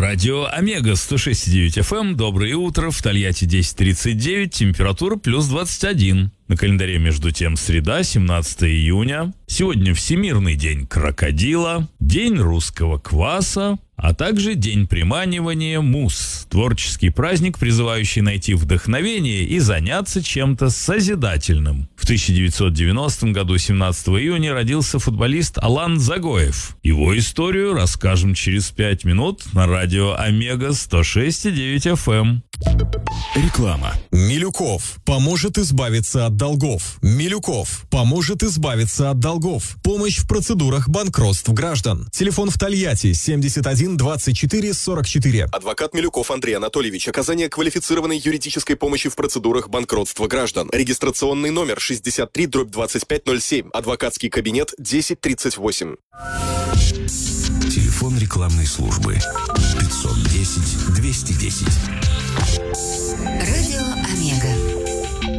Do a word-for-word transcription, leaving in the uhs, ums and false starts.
Радио Омега сто шесть и девять эф эм. Доброе утро. В Тольятти десять тридцать девять. Температура плюс двадцать один. На календаре, между тем, среда, семнадцатое июня. Сегодня Всемирный день крокодила, День русского кваса, а также День приманивания мус. Творческий праздник, призывающий найти вдохновение и заняться чем-то созидательным. В тысяча девятьсот девяностом году, семнадцатого июня, родился футболист Алан Загоев. Его историю расскажем через пять минут на радио Омега сто шесть и девять эф эм. Реклама. Милюков поможет избавиться от долгов. Милюков поможет избавиться от долгов. Помощь в процедурах банкротств граждан. Телефон в Тольятти семьдесят один двадцать четыре сорок четыре. Адвокат Милюков Андрей Анатольевич. Оказание квалифицированной юридической помощи в процедурах банкротства граждан. Регистрационный номер шестьдесят три дробь двадцать пять ноль семь. Адвокатский кабинет десять тридцать восемь. Телефон рекламной службы пятьсот десять двести десять.